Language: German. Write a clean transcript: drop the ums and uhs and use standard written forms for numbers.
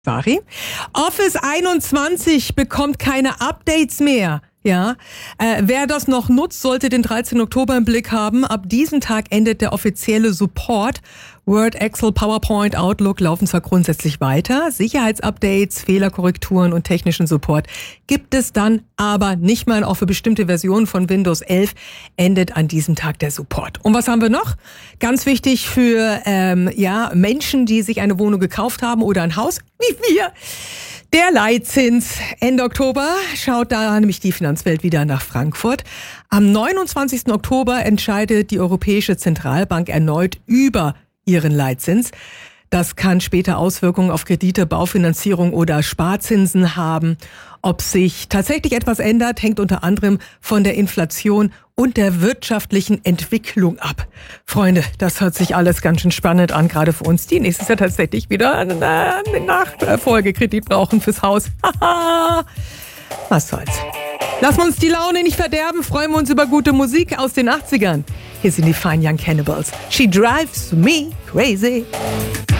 Vari. Office 21 bekommt keine Updates mehr. Ja, wer das noch nutzt, sollte den 13. Oktober im Blick haben. Ab diesem Tag endet der offizielle Support. Word, Excel, PowerPoint, Outlook laufen zwar grundsätzlich weiter. Sicherheitsupdates, Fehlerkorrekturen und technischen Support gibt es dann aber nicht mal. Auch für bestimmte Versionen von Windows 11 endet an diesem Tag der Support. Und was haben wir noch? Ganz wichtig für Menschen, die sich eine Wohnung gekauft haben oder ein Haus, wie wir. Der Leitzins Ende Oktober schaut da nämlich die Finanzwelt wieder nach Frankfurt. Am 29. Oktober entscheidet die Europäische Zentralbank erneut über ihren Leitzins. Das kann später Auswirkungen auf Kredite, Baufinanzierung oder Sparzinsen haben. Ob sich tatsächlich etwas ändert, hängt unter anderem von der Inflation und der wirtschaftlichen Entwicklung ab. Freunde, das hört sich alles ganz schön spannend an, gerade für uns, die nächstes Jahr tatsächlich wieder einen Nachfolgekredit brauchen fürs Haus. Was soll's. Lassen wir uns die Laune nicht verderben, freuen wir uns über gute Musik aus den 80ern. Hier sind die Fine Young Cannibals. She drives me crazy.